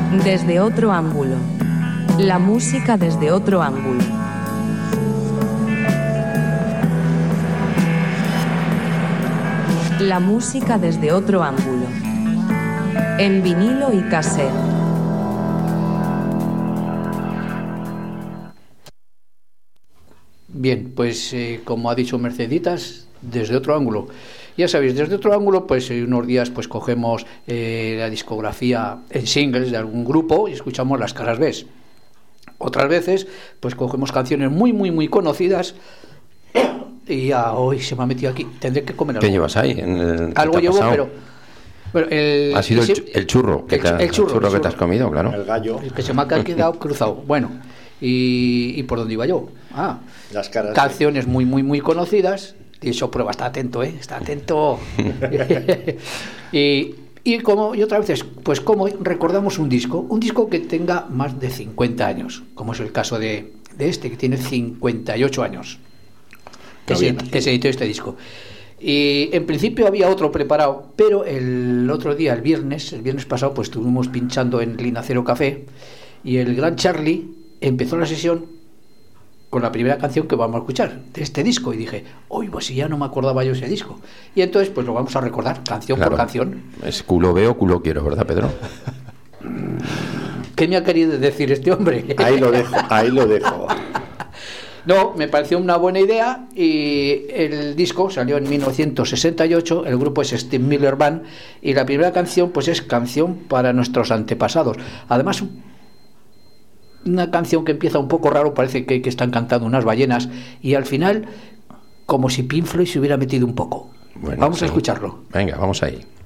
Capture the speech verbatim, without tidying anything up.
Desde otro ángulo. La música desde otro ángulo. La música desde otro ángulo. En vinilo y cassette. Bien, pues eh, como ha dicho Merceditas, desde otro ángulo. Ya sabéis, desde otro ángulo, pues eh, unos días pues cogemos eh, la discografía en singles de algún grupo y escuchamos las caras B. Otras veces, pues cogemos canciones muy, muy, muy conocidas y ya hoy se me ha metido aquí. Tendré que comer algo. ¿Qué llevas ahí? En el, algo llevo, pasado? pero... Bueno, el, ha sido el, ese, el churro, que el, te, el churro, el churro el que churro. te has comido, claro. El gallo. El que se me ha quedado cruzado. Bueno, y, y ¿por dónde iba yo? Ah, las caras. Canciones muy, muy, muy conocidas. Y eso prueba, está atento, ¿eh? Está atento. y, y como y otras veces, pues como recordamos un disco, un disco que tenga más de cincuenta años, como es el caso de, de este, que tiene cincuenta y ocho años, que se, que se editó este disco. Y en principio había otro preparado, pero el otro día, el viernes, el viernes pasado, pues estuvimos pinchando en Linacero Café y el gran Charlie empezó la sesión con la primera canción que vamos a escuchar de este disco y dije, uy, pues si ya no me acordaba yo ese disco. Y entonces pues lo vamos a recordar canción claro, por canción. Es culo veo, culo quiero, ¿verdad, Pedro? ¿Qué me ha querido decir este hombre? Ahí lo dejo, ahí lo dejo. No, me pareció una buena idea y el disco salió en mil novecientos sesenta y ocho, el grupo es Steve Miller Band y la primera canción pues es Canción para nuestros antepasados. Además, una canción que empieza un poco raro, parece que, que están cantando unas ballenas y al final como si Pink Floyd se hubiera metido un poco. Bueno, vamos sí. a escucharlo. Venga, vamos ahí.